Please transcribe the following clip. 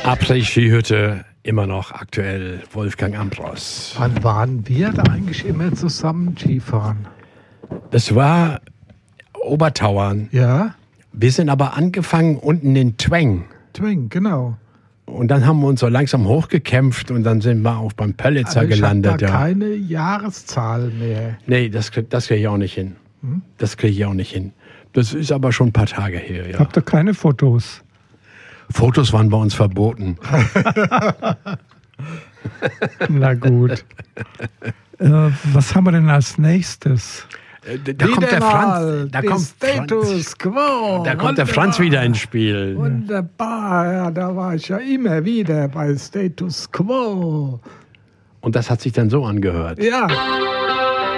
Après-Ski-Hütte, immer noch aktuell, Wolfgang Ambros. Wann waren wir da eigentlich immer zusammen Skifahren? Das war Obertauern. Ja? Wir sind aber angefangen unten in Tweng. Tweng, genau. Und dann haben wir uns so langsam hochgekämpft und dann sind wir auch beim Pölitzer gelandet. Ich habe da keine Jahreszahl mehr. Nee, das kriege ich auch nicht hin. Das kriege ich auch nicht hin. Das ist aber schon ein paar Tage her. Ja. Habt ihr keine Fotos? Fotos waren bei uns verboten. Na gut. Was haben wir denn als nächstes? Da kommt der Franz. Da kommt Status Quo. Da kommt der Franz wieder ins Spiel. Wunderbar, ja, da war ich ja immer wieder bei Status Quo. Und das hat sich dann so angehört. Ja.